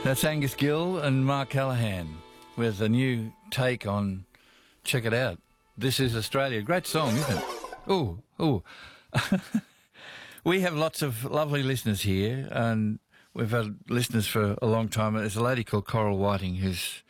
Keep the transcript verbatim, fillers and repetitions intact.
That's Angus Gill and Mark Callahan with a new take on Check It Out. This is Australia. Great song, isn't it? Oh, oh. We have lots of lovely listeners here, and we've had listeners for a long time. There's a lady called Coral Whiting who's